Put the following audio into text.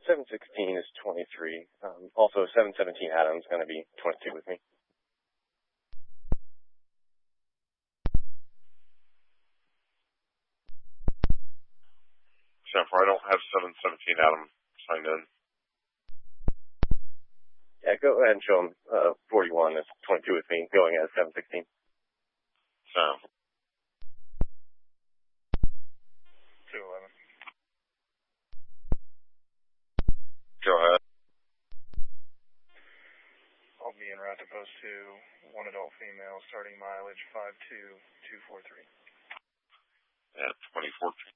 716 is 23. Also, 717 Adam's going to be 22 with me. Jennifer, I don't have 717 Adam signed in. Yeah, go ahead and show him 41 is 22 with me, going at 716. So. 211. Go ahead. I'll be en route to post 2, 1 adult female, starting mileage 52243. Yeah, 2014.